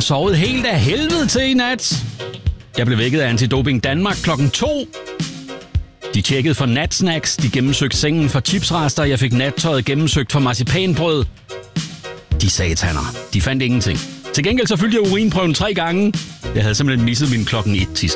sovet helt af helvede til i nat. Jeg blev vækket af Antidoping Danmark 2:00. De tjekkede for natsnacks, de gennemsøgte sengen for chipsrester, jeg fik nattøjet gennemsøgt for marcipanbrød. De sataner, de fandt ingenting. Til gengæld så fyldte jeg urinprøven 3 gange. Jeg havde simpelthen misset min klokken 1 tidsel.